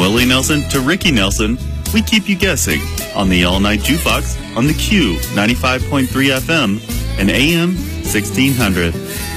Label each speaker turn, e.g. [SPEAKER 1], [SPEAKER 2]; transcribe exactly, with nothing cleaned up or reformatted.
[SPEAKER 1] Willie Nelson to Ricky Nelson, we keep you guessing on the All Night Jukebox on the Q ninety-five point three F M and A M sixteen hundred.